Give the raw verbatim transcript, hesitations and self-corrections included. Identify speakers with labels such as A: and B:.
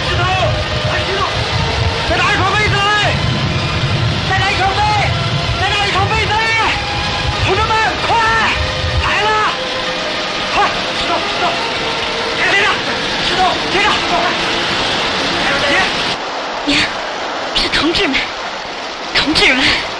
A: 石头，快石头！再拿一床被子来！再拿一床被！再拿一床被子来！同志们，快！来了！快！石头，石头！贴着！石头，贴着！
B: 娘，是同志们，同志们。